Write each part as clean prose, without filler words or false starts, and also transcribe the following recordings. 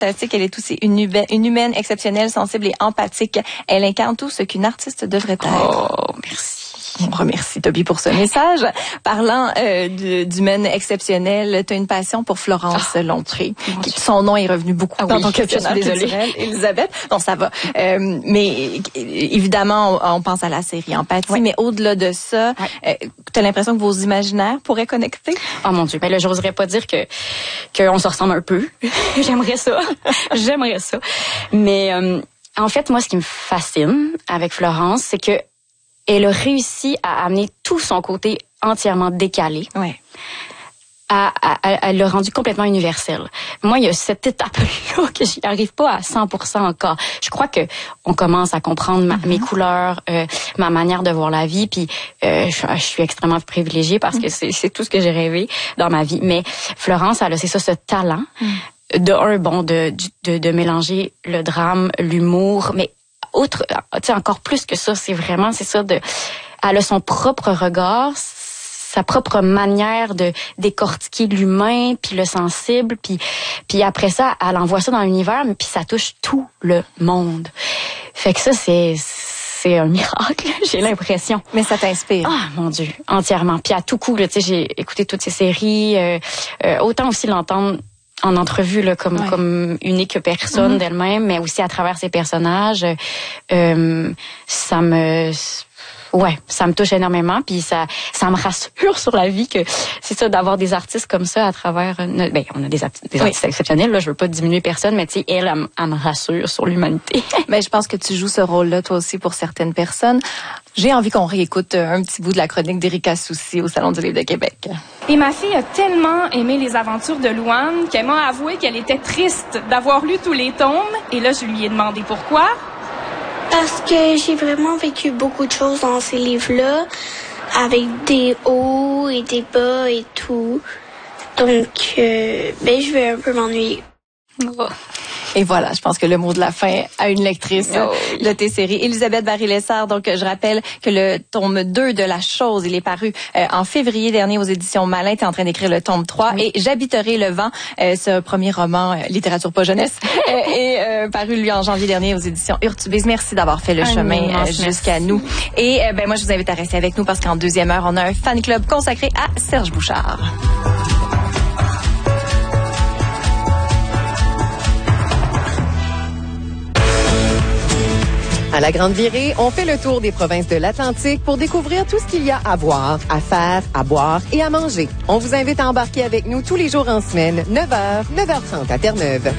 fantastique. Elle est aussi une humaine exceptionnelle, sensible et empathique. Elle incarne tout ce qu'une artiste devrait être. Oh, merci. On remercie Toby pour ce message. Parlant d'humaine exceptionnelle, tu as une passion pour Florence Lompré. Son nom est revenu beaucoup dans ton questionnaire culturel, Elisabeth. Non, ça va. Mais évidemment, on pense à la série Empathie, mais au-delà de ça, tu as l'impression que vos imaginaires pourraient connecter? Oh mon Dieu, ben là, j'oserais pas dire qu'on se ressemble un peu. J'aimerais ça. Mais en fait, moi, ce qui me fascine avec Florence, c'est que elle a réussi à amener tout son côté entièrement décalé. Ouais. Elle l'a rendu complètement universel. Moi, il y a cette étape-là que j'y arrive pas à 100% encore. Je crois que on commence à comprendre mes couleurs, ma manière de voir la vie, puis je suis extrêmement privilégiée parce que c'est tout ce que j'ai rêvé dans ma vie. Mais Florence, elle a, c'est ça, ce talent de mélanger le drame, l'humour, mais encore plus que ça, c'est ça elle a son propre regard, sa propre manière de décortiquer l'humain, puis le sensible, puis après ça, elle envoie ça dans l'univers, puis ça touche tout le monde. Fait que ça, c'est un miracle, j'ai l'impression. Mais ça t'inspire. Ah, mon Dieu, entièrement. Puis à tout coup, là, j'ai écouté toutes ces séries, autant aussi l'entendre en entrevue là, comme unique personne d'elle-même, mais aussi à travers ses personnages, ça me touche énormément, puis ça me rassure sur la vie que c'est ça d'avoir des artistes comme ça à travers on a des artistes exceptionnels là, je veux pas diminuer personne, mais tu sais elle me rassure sur l'humanité. Mais je pense que tu joues ce rôle-là toi aussi pour certaines personnes. J'ai envie qu'on réécoute un petit bout de la chronique d'Erika Soucy au Salon du Livre de Québec. Et ma fille a tellement aimé les aventures de Louane qu'elle m'a avoué qu'elle était triste d'avoir lu tous les tomes, et là je lui ai demandé pourquoi. Parce que j'ai vraiment vécu beaucoup de choses dans ces livres-là, avec des hauts et des bas et tout. Donc, je vais un peu m'ennuyer. Oh. Et voilà, je pense que le mot de la fin à une lectrice de tes séries. Elisabeth Barry-Lessard, donc je rappelle que le tome 2 de La Chose, il est paru en février dernier aux éditions Malin. Tu es en train d'écrire le tome 3. Oui. Et J'habiterai le vent, ce premier roman, littérature pas jeunesse, est paru lui en janvier dernier aux éditions Urtubise. Merci d'avoir fait le chemin jusqu'à nous. Et moi, je vous invite à rester avec nous parce qu'en deuxième heure, on a un fan club consacré à Serge Bouchard. À la Grande Virée, on fait le tour des provinces de l'Atlantique pour découvrir tout ce qu'il y a à voir, à faire, à boire et à manger. On vous invite à embarquer avec nous tous les jours en semaine, 9h, 9h30 à Terre-Neuve.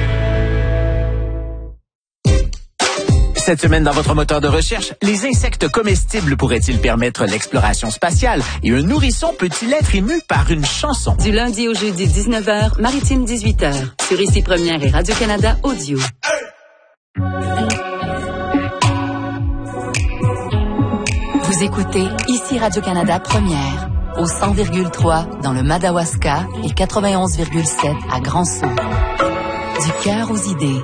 Cette semaine, dans votre moteur de recherche, les insectes comestibles pourraient-ils permettre l'exploration spatiale? Et un nourrisson peut-il être ému par une chanson? Du lundi au jeudi, 19h, Maritime 18h. Sur Ici Première et Radio-Canada Audio. Vous écoutez Ici Radio-Canada Première, au 100,3 dans le Madawaska et 91,7 à Grand-Sault. Du cœur aux idées.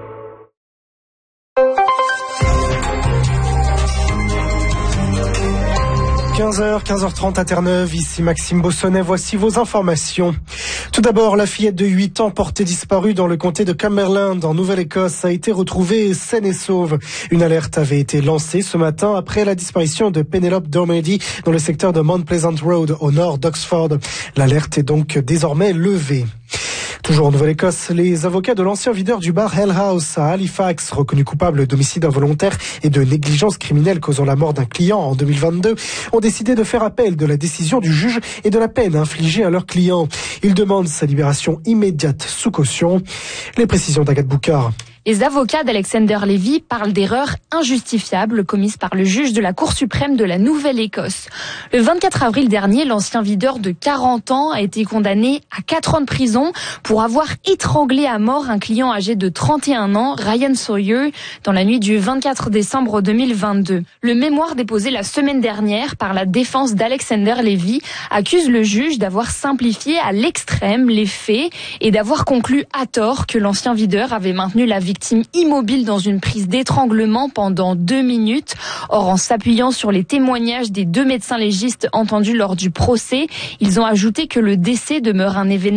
– 15h30 à Terre-Neuve, ici Maxime Bossonnet, voici vos informations. Tout d'abord, la fillette de 8 ans portée disparue dans le comté de Cumberland, en Nouvelle-Écosse, a été retrouvée saine et sauve. Une alerte avait été lancée ce matin après la disparition de Penelope Dormady dans le secteur de Mount Pleasant Road, au nord d'Oxford. L'alerte est donc désormais levée. Toujours en Nouvelle-Écosse, les avocats de l'ancien videur du bar Hell House à Halifax, reconnu coupable d'homicide involontaire et de négligence criminelle causant la mort d'un client en 2022, ont décidé de faire appel de la décision du juge et de la peine infligée à leur client. Ils demandent sa libération immédiate sous caution. Les précisions d'Agathe Boucard. Les avocats d'Alexander Levy parlent d'erreurs injustifiables commises par le juge de la Cour suprême de la Nouvelle-Écosse. Le 24 avril dernier, l'ancien videur de 40 ans a été condamné à 4 ans de prison pour avoir étranglé à mort un client âgé de 31 ans, Ryan Sawyer, dans la nuit du 24 décembre 2022. Le mémoire déposé la semaine dernière par la défense d'Alexander Levy accuse le juge d'avoir simplifié à l'extrême les faits et d'avoir conclu à tort que l'ancien videur avait maintenu la victime immobile dans une prise d'étranglement pendant 2 minutes. Or, en s'appuyant sur les témoignages des 2 médecins légistes entendus lors du procès, ils ont ajouté que le décès demeure un événement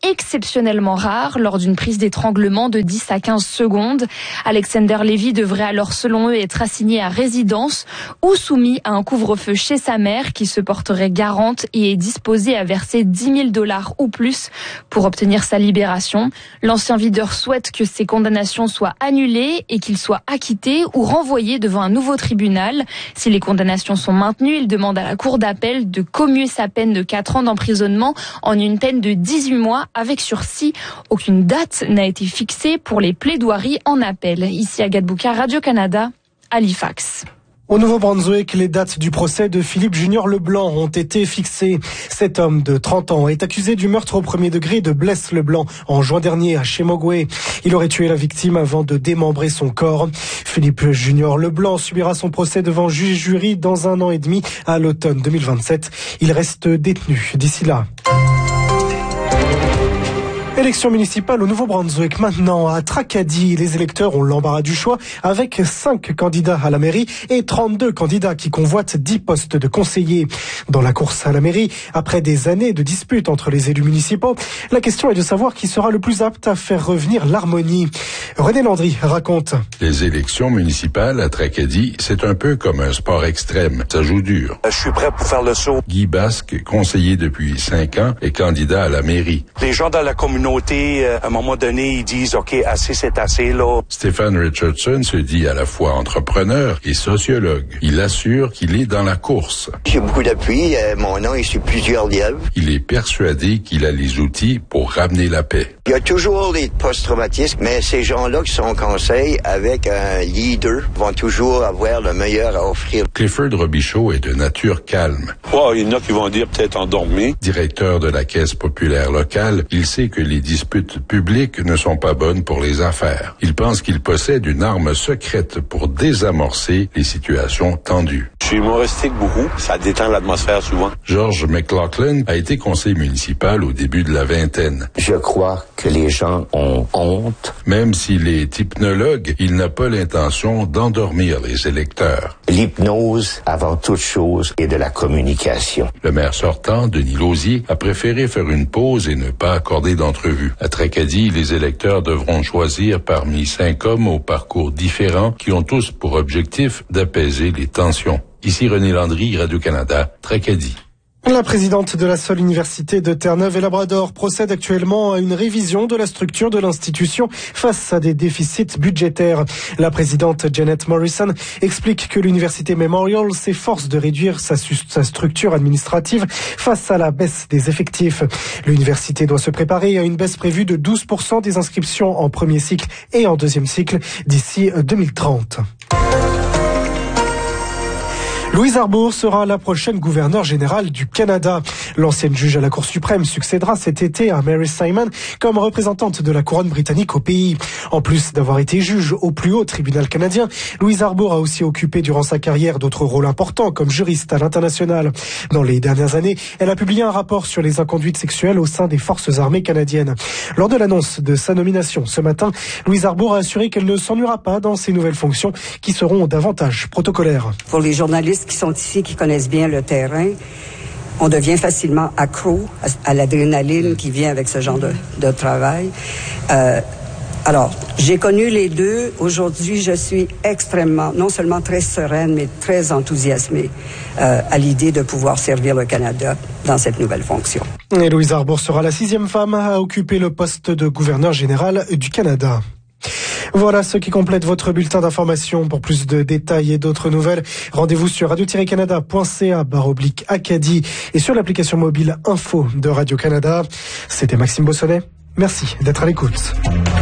exceptionnellement rare lors d'une prise d'étranglement de 10 à 15 secondes. Alexander Levy devrait alors, selon eux, être assigné à résidence ou soumis à un couvre-feu chez sa mère qui se porterait garante et est disposée à verser $10 000 ou plus pour obtenir sa libération. L'ancien videur souhaite que ces condamnations soient annulées et qu'il soit acquitté ou renvoyé devant un nouveau tribunal. Si les condamnations sont maintenues, il demande à la cour d'appel de commuer sa peine de 4 ans d'emprisonnement en une peine de 18 mois avec sursis. Aucune date n'a été fixée pour les plaidoiries en appel. Ici Agathe Boucard, Radio-Canada, Halifax. Au Nouveau-Brunswick, les dates du procès de Philippe Junior Leblanc ont été fixées. Cet homme de 30 ans est accusé du meurtre au premier degré de Bless Leblanc en juin dernier à Chemogwe. Il aurait tué la victime avant de démembrer son corps. Philippe Junior Leblanc subira son procès devant juge et jury dans 1 an et demi à l'automne 2027. Il reste détenu d'ici là. Élection municipale au Nouveau-Brunswick. Maintenant, à Tracadie, les électeurs ont l'embarras du choix avec 5 candidats à la mairie et 32 candidats qui convoitent 10 postes de conseillers. Dans la course à la mairie, après des années de disputes entre les élus municipaux, la question est de savoir qui sera le plus apte à faire revenir l'harmonie. René Landry raconte. Les élections municipales à Tracadie, c'est un peu comme un sport extrême. Ça joue dur. Je suis prêt pour faire le saut. Guy Basque, conseiller depuis 5 ans, est candidat à la mairie. Les gens dans la communauté, à un moment donné, ils disent « OK, assez, c'est assez, là ». Stéphane Richardson se dit à la fois entrepreneur et sociologue. Il assure qu'il est dans la course. J'ai beaucoup d'appui. Mon nom est sur plusieurs lieux. Il est persuadé qu'il a les outils pour ramener la paix. Il y a toujours des post-traumatismes, mais ces gens-là qui sont en conseil avec un leader vont toujours avoir le meilleur à offrir. Clifford Robichaud est de nature calme. Il y en a qui vont dire peut-être endormi. Directeur de la Caisse populaire locale, il sait que les disputes publiques ne sont pas bonnes pour les affaires. Il pense qu'il possède une arme secrète pour désamorcer les situations tendues. Je suis humoristique beaucoup, ça détend l'atmosphère souvent. George McLaughlin a été conseiller municipal au début de la vingtaine. Je crois que les gens ont honte. Même s'il est hypnologue, il n'a pas l'intention d'endormir les électeurs. L'hypnose, avant toute chose, est de la communication. Le maire sortant, Denis Lausier, a préféré faire une pause et ne pas accorder d'entrevue. À Tracadie, les électeurs devront choisir parmi 5 hommes au parcours différents qui ont tous pour objectif d'apaiser les tensions. Ici René Landry, Radio-Canada, Tracadie. La présidente de la seule université de Terre-Neuve-et-Labrador procède actuellement à une révision de la structure de l'institution face à des déficits budgétaires. La présidente Janet Morrison explique que l'université Memorial s'efforce de réduire sa structure administrative face à la baisse des effectifs. L'université doit se préparer à une baisse prévue de 12% des inscriptions en premier cycle et en deuxième cycle d'ici 2030. Louise Arbour sera la prochaine gouverneure générale du Canada. L'ancienne juge à la Cour suprême succédera cet été à Mary Simon comme représentante de la couronne britannique au pays. En plus d'avoir été juge au plus haut tribunal canadien, Louise Arbour a aussi occupé durant sa carrière d'autres rôles importants comme juriste à l'international. Dans les dernières années, elle a publié un rapport sur les inconduites sexuelles au sein des forces armées canadiennes. Lors de l'annonce de sa nomination ce matin, Louise Arbour a assuré qu'elle ne s'ennuiera pas dans ses nouvelles fonctions qui seront davantage protocolaires. Pour les journalistes qui sont ici, qui connaissent bien le terrain, on devient facilement accro à l'adrénaline qui vient avec ce genre de travail. Alors, j'ai connu les deux. Aujourd'hui, je suis extrêmement, non seulement très sereine, mais très enthousiasmée à l'idée de pouvoir servir le Canada dans cette nouvelle fonction. Et Louise Arbour sera la 6e femme à occuper le poste de gouverneur général du Canada. Voilà ce qui complète votre bulletin d'information. Pour plus de détails et d'autres nouvelles, rendez-vous sur radio-canada.ca/Acadie et sur l'application mobile Info de Radio-Canada. C'était Maxime Bossonnet. Merci d'être à l'écoute.